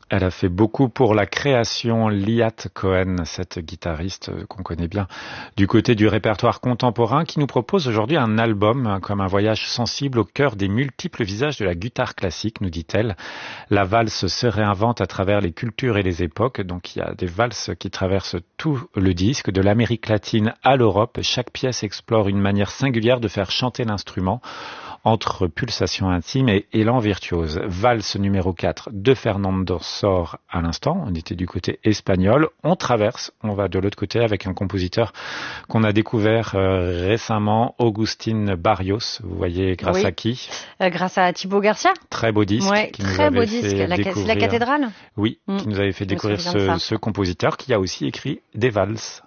Elle a fait beaucoup pour la création, Liat Cohen, cette guitariste qu'on connaît bien du côté du répertoire contemporain, qui nous propose aujourd'hui un album comme un voyage sensible au cœur des multiples visages de la guitare classique, nous dit-elle. La valse se réinvente à travers les cultures et les époques, donc il y a des valses qui traversent tout le disque, de l'Amérique latine à l'Europe. Chaque pièce explore une manière singulière de faire chanter l'instrument, entre pulsations intimes et élan virtuose. Valse numéro 4 de Fernando Sor à l'instant. On était du côté espagnol. On traverse, on va de l'autre côté avec un compositeur qu'on a découvert récemment, Agustín Barrios. Vous voyez grâce à qui? Grâce à Thibaut Garcia. Très beau disque. Ouais, très beau disque. C'est la cathédrale. Oui, qui nous avait fait découvrir ce compositeur qui a aussi écrit des valses.